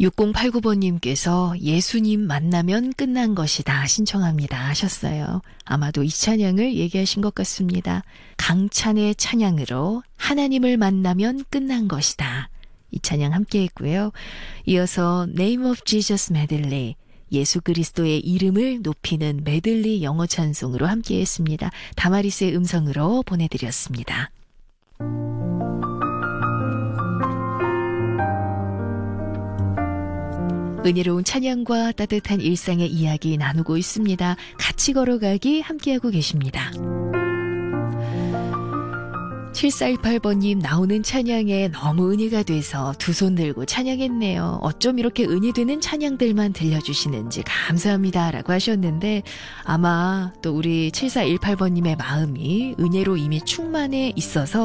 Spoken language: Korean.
6089번님께서 예수님 만나면 끝난 것이다 신청합니다 하셨어요. 아마도 이 찬양을 얘기하신 것 같습니다. 강찬의 찬양으로 하나님을 만나면 끝난 것이다. 이 찬양 함께 했고요. 이어서 Name of Jesus 메들리, 예수 그리스도의 이름을 높이는 메들리 영어 찬송으로 함께 했습니다. 다마리스의 음성으로 보내드렸습니다. 은혜로운 찬양과 따뜻한 일상의 이야기 나누고 있습니다. 같이 걸어가기 함께하고 계십니다. 7418번님 나오는 찬양에 너무 은혜가 돼서 두 손 들고 찬양했네요. 어쩜 이렇게 은혜되는 찬양들만 들려주시는지 감사합니다 라고 하셨는데 아마 또 우리 7418번님의 마음이 은혜로 이미 충만해 있어서